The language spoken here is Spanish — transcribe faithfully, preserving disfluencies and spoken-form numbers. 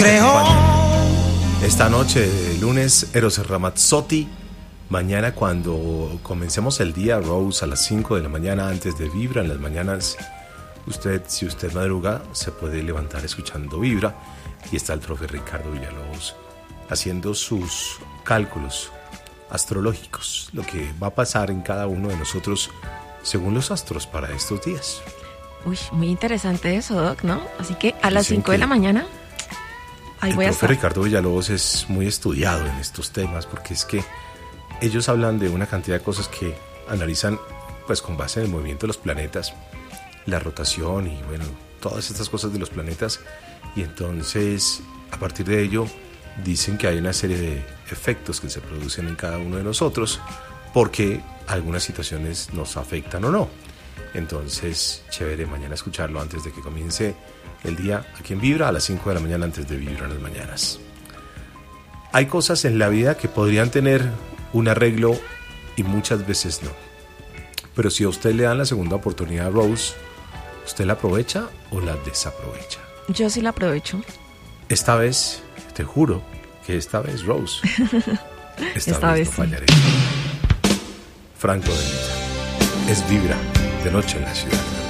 creó. Esta noche de lunes, Eros Ramazzotti. Mañana cuando comencemos el día, Rose, a las cinco de la mañana antes de Vibra. En las mañanas, usted, si usted madruga, se puede levantar escuchando Vibra. Y está el profe Ricardo Villalobos haciendo sus cálculos astrológicos, lo que va a pasar en cada uno de nosotros según los astros para estos días. Uy, muy interesante eso, Doc, ¿no? Así que a las Dicen cinco de la mañana, ahí voy a El profe estar. Ricardo Villalobos es muy estudiado en estos temas porque es que ellos hablan de una cantidad de cosas que analizan pues con base en el movimiento de los planetas, la rotación y bueno, todas estas cosas de los planetas, y entonces a partir de ello dicen que hay una serie de efectos que se producen en cada uno de nosotros porque algunas situaciones nos afectan o no. Entonces, chévere mañana escucharlo antes de que comience el día aquí en Vibra a las cinco de la mañana antes de Vibra en las mañanas. Hay cosas en la vida que podrían tener un arreglo y muchas veces no. Pero si a usted le dan la segunda oportunidad, Rose, ¿usted la aprovecha o la desaprovecha? Yo sí la aprovecho. Esta vez, te juro que esta vez, Rose, esta, Esta vez, vez no sí. fallaré. Franco de Vita, es Vibra de noche en la ciudad.